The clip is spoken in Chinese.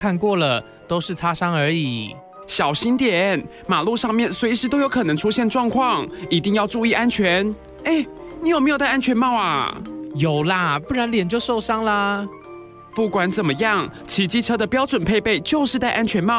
看过了，都是擦伤而已。 小心点，马路上面随时都有可能出现状况，一定要注意安全。哎，你有没有戴安全帽啊？ 有啦，不然脸就受伤啦。 不管怎么样，骑机车的标准配备就是戴安全帽。